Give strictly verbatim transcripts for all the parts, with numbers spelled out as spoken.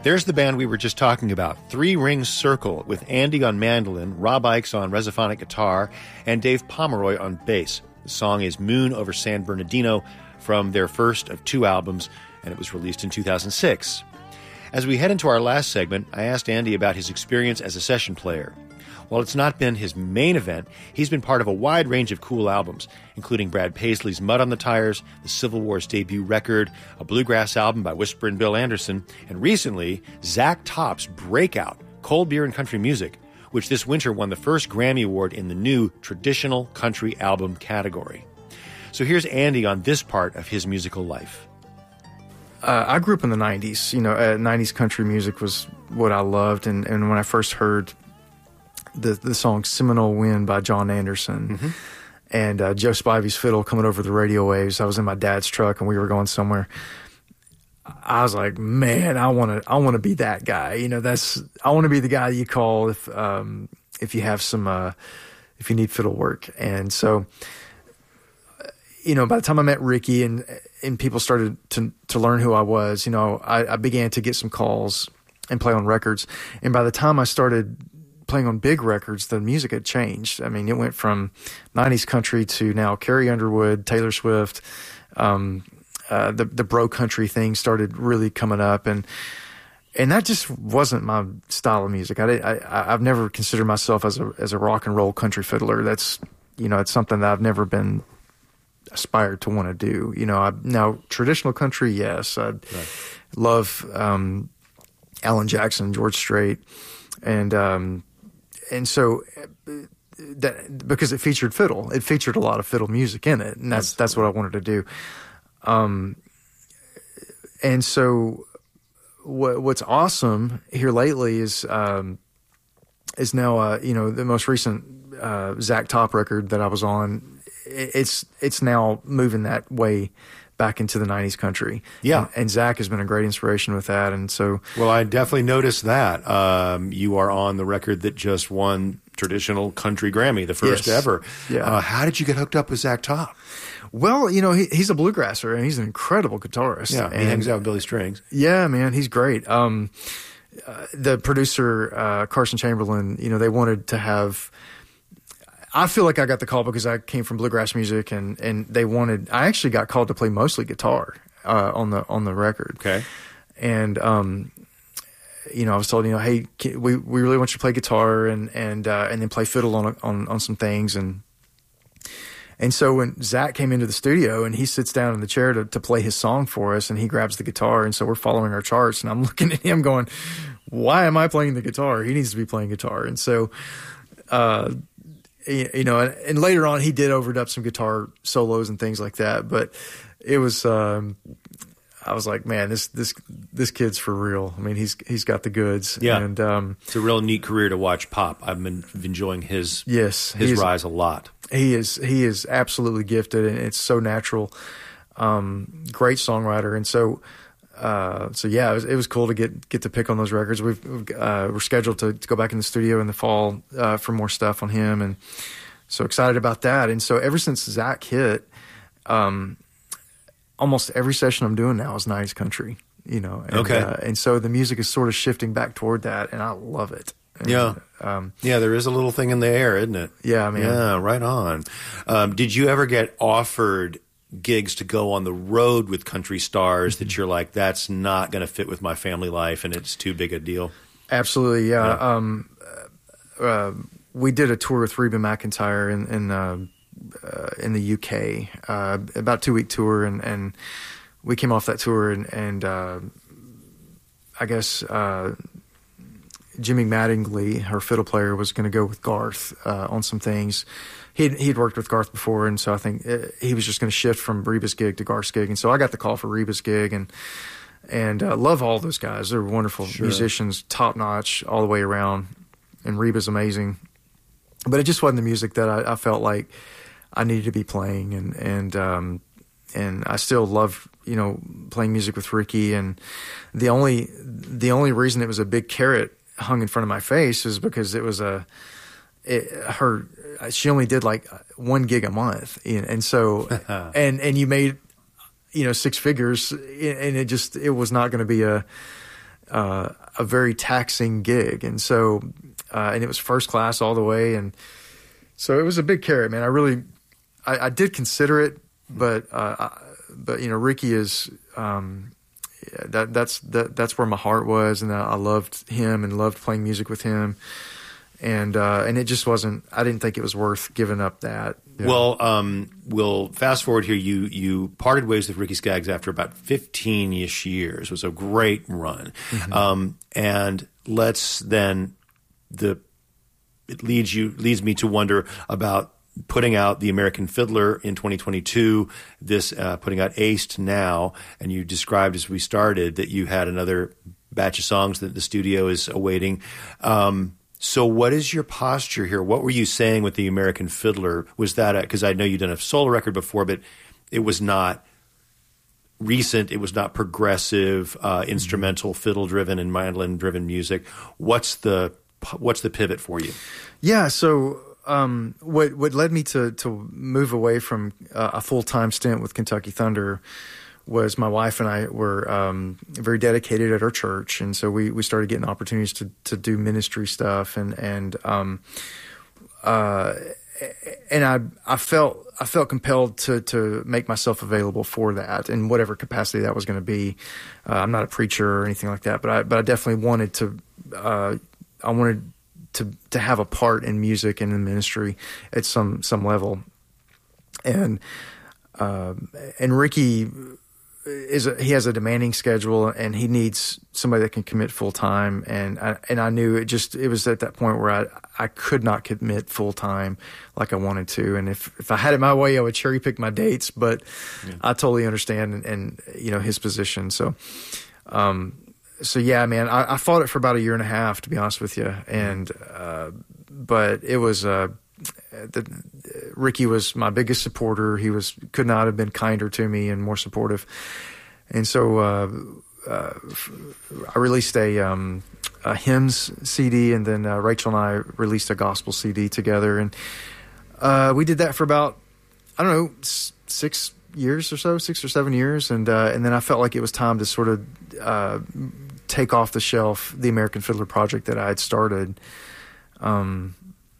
There's the band we were just talking about, Three Ring Circle, with Andy on mandolin, Rob Ickes on Resophonic guitar, and Dave Pomeroy on bass. The song is Moon Over San Bernardino from their first of two albums, and it was released in two thousand six. As we head into our last segment, I asked Andy about his experience as a session player. While it's not been his main event, he's been part of a wide range of cool albums, including Brad Paisley's Mud on the Tires, the Civil War's debut record, a bluegrass album by Whisperin' Bill Anderson, and recently, Zach Top's breakout, Cold Beer and Country Music, which this winter won the first Grammy Award in the new Traditional Country Album category. So here's Andy on this part of his musical life. Uh, I grew up in the nineties. You know, uh, nineties country music was what I loved, and, and when I first heard the the song Seminole Wind by John Anderson, mm-hmm. and uh, Joe Spivey's fiddle coming over the radio waves. I was in my dad's truck and we were going somewhere. I was like, man, I want to I want to be that guy. You know, that's I want to be the guy you call if um, if you have some uh, if you need fiddle work. And so, you know, by the time I met Ricky and and people started to to learn who I was, you know, I, I began to get some calls and play on records. And by the time I started playing on big records, the music had changed. I mean, it went from nineties country to now Carrie Underwood, Taylor Swift. Um, uh, the the bro country thing started really coming up, and and that just wasn't my style of music. I, I I've never considered myself as a as a rock and roll country fiddler. That's you know, it's something that I've never been aspired to want to do. You know, I, now traditional country, yes, I right. love um, Alan Jackson, George Strait, and um, and so that because it featured fiddle, it featured a lot of fiddle music in it, and that's Absolutely. that's what I wanted to do. Um, and so what what's awesome here lately is um, is now uh, you know the most recent uh, Zach Top record that I was on. It's it's now moving that way back into the nineties country. Yeah. And, and Zach has been a great inspiration with that. And so, well, I definitely noticed that. Um, you are on the record that just won Traditional Country Grammy, the first yes. ever. Yeah. Uh, how did you get hooked up with Zach Top? Well, you know, he, he's a bluegrasser and he's an incredible guitarist. Yeah. And he hangs out with Billy Strings. Yeah, man, he's great. Um, uh, the producer, uh, Carson Chamberlain, you know, they wanted to have, I feel like I got the call because I came from bluegrass music, and, and they wanted. I actually got called to play mostly guitar uh, on the on the record. Okay, and um, you know, I was told, you know, hey, we we really want you to play guitar and and uh, and then play fiddle on on on some things, and and so when Zach came into the studio and he sits down in the chair to to play his song for us, and he grabs the guitar, and so we're following our charts, and I'm looking at him going, why am I playing the guitar? He needs to be playing guitar, and so. Uh, You know, and, and later on, he did overdub some guitar solos and things like that. But it was, um, I was like, man, this this this kid's for real. I mean, he's he's got the goods. Yeah, and um, it's a real neat career to watch pop. I've been enjoying his yes his rise a lot. He is he is absolutely gifted, and it's so natural. Um, great songwriter, and so. Uh, so yeah, it was, it was cool to get get to pick on those records. We've uh, we're scheduled to, to go back in the studio in the fall uh, for more stuff on him, and so excited about that. And so ever since Zach hit, um, almost every session I'm doing now is nineties country. You know, and, okay, uh, and so the music is sort of shifting back toward that, and I love it. And, yeah, um, yeah, there is a little thing in the air, isn't it? Yeah, man. Yeah, right on. Um, did you ever get offered gigs to go on the road with country stars that you're like, that's not going to fit with my family life and it's too big a deal? Absolutely, yeah. yeah. Um, uh, we did a tour with Reba McEntire in in, uh, uh, in the U K, uh, about a two week tour, and, and we came off that tour, and, and uh, I guess uh, Jimmy Mattingly, her fiddle player, was going to go with Garth uh, on some things. He'd, he'd worked with Garth before, and so I think he was just going to shift from Reba's gig to Garth's gig. And so I got the call for Reba's gig, and and uh, love all those guys. They're wonderful sure. musicians, top-notch all the way around, and Reba's amazing. But it just wasn't the music that I, I felt like I needed to be playing, and and um, and I still love, you know, playing music with Ricky. And the only the only reason it was a big carrot hung in front of my face is because it was a it, her she only did like one gig a month, and so and and you made, you know, six figures, and it just it was not going to be a uh, a very taxing gig. And so, uh, and it was first class all the way. And so it was a big carrot, man. I really, I, I did consider it, but, uh, I, but, you know, Ricky is, um, yeah, that, that's, that, that's where my heart was. And I loved him and loved playing music with him. And, uh, and it just wasn't, I didn't think it was worth giving up that. You know? Well, um, we'll fast forward here. You, you parted ways with Ricky Skaggs after about fifteen-ish years. It was a great run. Mm-hmm. Um, and let's then, the, it leads you, leads me to wonder about putting out The American Fiddler in twenty twenty-two, this, uh, putting out Aced now. And you described as we started that you had another batch of songs that the studio is awaiting. Um, So what is your posture here? What were you saying with The American Fiddler? Was that because I know you've done a solo record before, but it was not recent. It was not progressive, uh, instrumental, fiddle-driven and mandolin-driven music. What's the what's the pivot for you? Yeah. So um, what what led me to to move away from uh, a full-time stint with Kentucky Thunder was my wife and I were um, very dedicated at our church, and so we, we started getting opportunities to, to do ministry stuff, and and um, uh, and I I felt I felt compelled to to make myself available for that in whatever capacity that was going to be. Uh, I'm not a preacher or anything like that, but I but I definitely wanted to uh, I wanted to to have a part in music and in ministry at some some level, and uh, and Ricky is a, he has a demanding schedule, and he needs somebody that can commit full time. And I, and I knew it just, it was at that point where I, I could not commit full time like I wanted to. And if, if I had it my way, I would cherry pick my dates, but yeah. I totally understand and, and, you know, his position. So, um, so yeah, man, I, I fought it for about a year and a half, to be honest with you. And, uh, but it was, uh, The, Ricky was my biggest supporter. He was could not have been kinder to me and more supportive. And so uh, uh, I released a, um, a hymns C D, and then uh, Rachel and I released a gospel C D together. And uh, we did that for about, I don't know, six years or so, six or seven years. And uh, and then I felt like it was time to sort of uh, take off the shelf the American Fiddler project that I had started. Um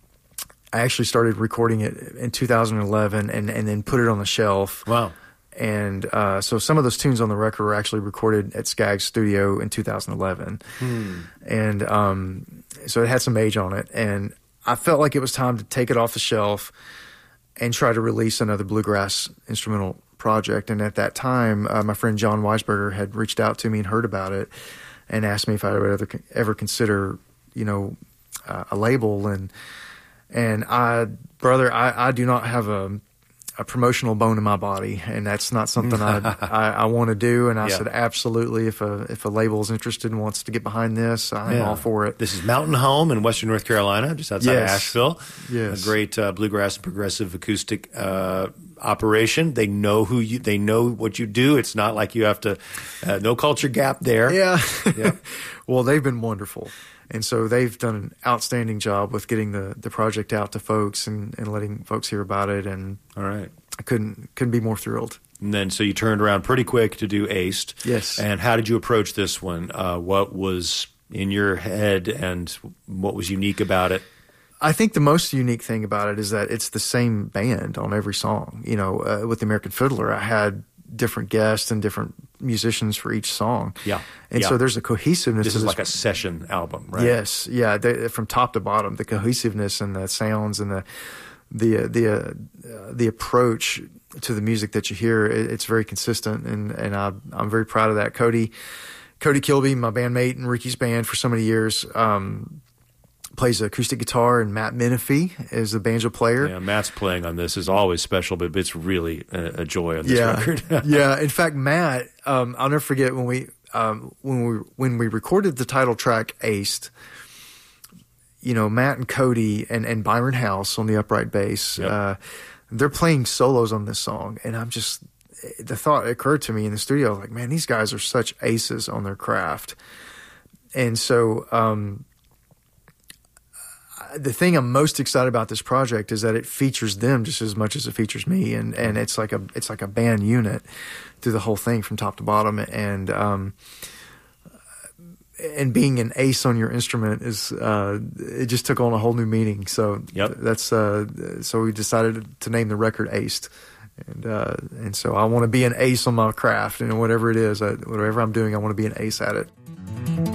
I actually started recording it in two thousand eleven and, and then put it on the shelf. Wow. And uh, so some of those tunes on the record were actually recorded at Skaggs Studio in two thousand eleven. Hmm. And um, so it had some age on it. And I felt like it was time to take it off the shelf and try to release another bluegrass instrumental project. And at that time, uh, my friend John Weisberger had reached out to me and heard about it and asked me if I would ever, ever consider, you know, uh, a label. And And I, brother, I, I do not have a, a promotional bone in my body, and that's not something I, I, I want to do. And I yeah. said, absolutely, if a if a label is interested and wants to get behind this, I'm yeah. all for it. This is Mountain Home in Western North Carolina, just outside yes. of Asheville. Yes, a great uh, bluegrass and progressive acoustic uh, operation. They know who you. They know what you do. It's not like you have to. Uh, no culture gap there. Yeah. yeah. Well, they've been wonderful. And so they've done an outstanding job with getting the, the project out to folks and, and letting folks hear about it. And all right, I couldn't couldn't be more thrilled. And then so you turned around pretty quick to do Aced. Yes. And how did you approach this one? Uh, what was in your head and what was unique about it? I think the most unique thing about it is that it's the same band on every song. You know, uh, with the American Fiddler, I had different guests and different musicians for each song. Yeah. And yeah. so there's a cohesiveness. This to is this. like a session album, right? Yes. Yeah. They, from top to bottom, the cohesiveness and the sounds and the, the, the, uh, the approach to the music that you hear, it, it's very consistent. And, and I, I'm very proud of that. Cody, Cody Kilby, my bandmate in Ricky's band for so many years, um, plays acoustic guitar, and Matt Menifee is the banjo player. Yeah, Matt's playing on this is always special, but it's really a, a joy on this yeah. record. yeah, in fact, Matt, um, I'll never forget when we um, when we when we recorded the title track "Aced." You know, Matt and Cody and, and Byron House on the upright bass. Yep. Uh, they're playing solos on this song, and I'm just the thought occurred to me in the studio, like, man, these guys are such aces on their craft, and so. Um, The thing I'm most excited about this project is that it features them just as much as it features me, and, and it's like a it's like a band unit through the whole thing from top to bottom, and um, and being an ace on your instrument is uh, it just took on a whole new meaning. So yep. that's uh, so we decided to name the record Aced, and uh, and so I want to be an ace on my craft, and whatever it is, I, whatever I'm doing, I want to be an ace at it.